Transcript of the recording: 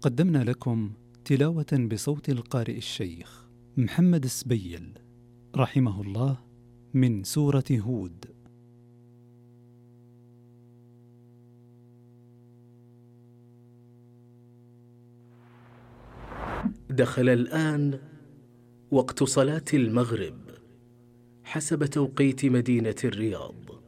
قدمنا لكم تلاوة بصوت القارئ الشيخ محمد السبيل رحمه الله من سورة هود. دخل الآن وقت صلاة المغرب حسب توقيت مدينة الرياض.